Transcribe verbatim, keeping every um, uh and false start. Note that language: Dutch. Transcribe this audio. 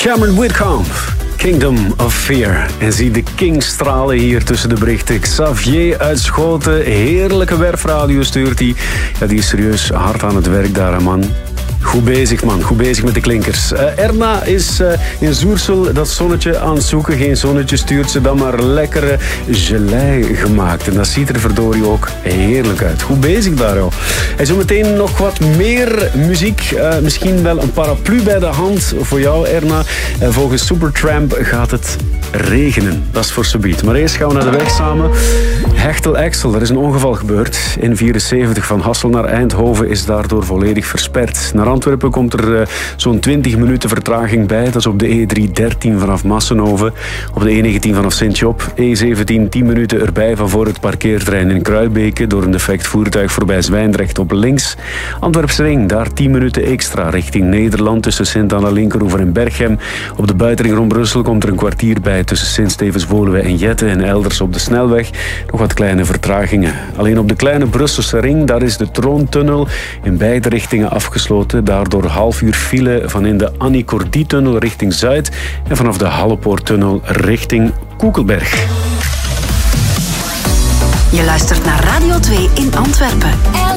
Cameron Whitcomb, Kingdom of Fear. En zie de king stralen hier tussen de berichten. Xavier uit Schoten, heerlijke werfradio stuurt hij. Ja, die is serieus hard aan het werk daar, man. Goed bezig, man. Goed bezig met de klinkers. Uh, Erna is uh, in Zoersel dat zonnetje aan het zoeken. Geen zonnetje, stuurt ze dan maar lekkere gelei gemaakt. En dat ziet er verdorie ook heerlijk uit. Goed bezig daar, joh. En zometeen nog wat meer muziek. Uh, misschien wel een paraplu bij de hand voor jou, Erna. Uh, volgens Supertramp gaat het regenen. Dat is voor subiet. Maar eerst gaan we naar de weg samen. Hechtel Exel, er is een ongeval gebeurd. N vierenzeventig van Hassel naar Eindhoven is daardoor volledig versperd. Naar Antwerpen komt er uh, zo'n twintig minuten vertraging bij. Dat is op de E driehonderddertien vanaf Massenhoven. Op de E negentien vanaf Sint-Job. E zeventien tien minuten erbij van voor het parkeerterrein in Kruibeke. Door een defect voertuig voorbij Zwijndrecht op links. Antwerpse ring, daar tien minuten extra richting Nederland. Tussen Sint-Anna Linkeroever en Berchem. Op de buitenring rond Brussel komt er een kwartier bij. Tussen Sint-Stevens-Woluwe en Jette. En elders op de snelweg nog wat kleine vertragingen. Alleen op de kleine Brusselse ring, daar is de Troontunnel in beide richtingen afgesloten. Daardoor half uur file van in de Annie Cordy-tunnel richting Zuid en vanaf de Hallepoorttunnel richting Koekelberg. Je luistert naar Radio twee in Antwerpen.